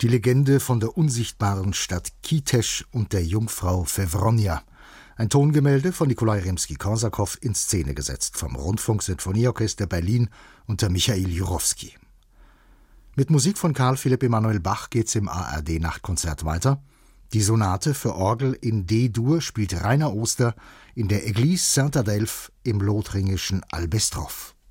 Die Legende von der unsichtbaren Stadt Kitesch und der Jungfrau Fewronja. Ein Tongemälde von Nikolai Rimski-Korsakow in Szene gesetzt vom Rundfunk-Sinfonieorchester Berlin unter Michail Jurowski. Mit Musik von Carl Philipp Emanuel Bach geht's im ARD-Nachtkonzert weiter. Die Sonate für Orgel in D-Dur spielt Rainer Oster in der Église Saint-Adelphe im lothringischen Albestrov.